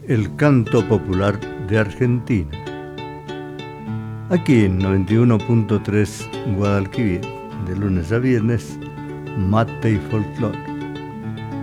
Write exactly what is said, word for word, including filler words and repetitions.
el canto popular de Argentina. Aquí en noventa y uno punto tres Guadalquivir, de lunes a viernes, mate y folclore.